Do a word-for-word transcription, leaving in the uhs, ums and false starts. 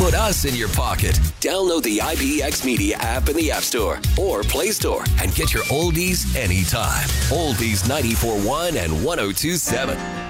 Put us in your pocket. Download the I B X Media app in the App Store or Play Store and get your oldies anytime. Oldies ninety-four point one and one oh two point seven.